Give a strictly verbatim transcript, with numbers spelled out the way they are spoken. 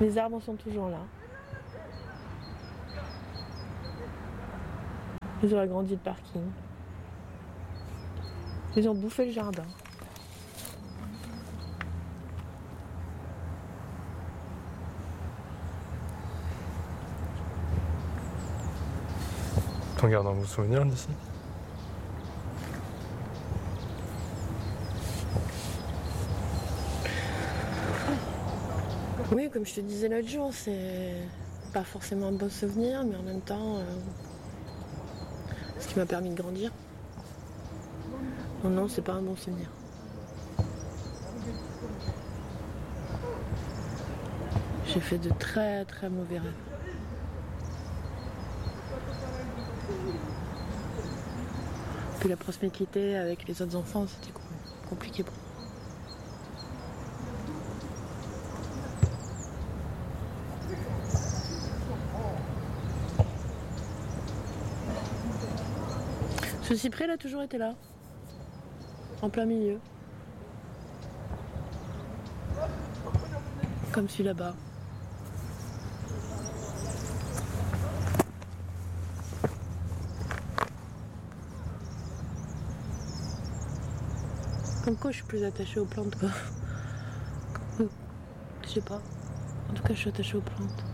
Les arbres sont toujours là. Ils ont agrandi le parking. Ils ont bouffé le jardin. T'en gardes un bon souvenir d'ici? Oui, comme je te disais l'autre jour, c'est pas forcément un bon souvenir, mais en même temps, euh, ce qui m'a permis de grandir. Non, non, c'est pas un bon souvenir. J'ai fait de très très mauvais rêves. Puis la proximité avec les autres enfants, c'était compliqué pour moi. Ce cyprès, il a toujours été là, en plein milieu. Comme celui là-bas. Comme quoi, je suis plus attachée aux plantes, quoi. Je sais pas. En tout cas, je suis attachée aux plantes.